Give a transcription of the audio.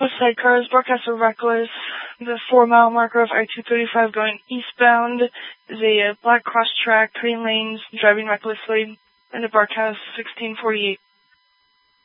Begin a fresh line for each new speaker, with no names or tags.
with sidecars, broadcasts are reckless. The 4-mile marker of I-235 going eastbound is a black cross track, cutting lanes, driving recklessly. And the broadcast 1648.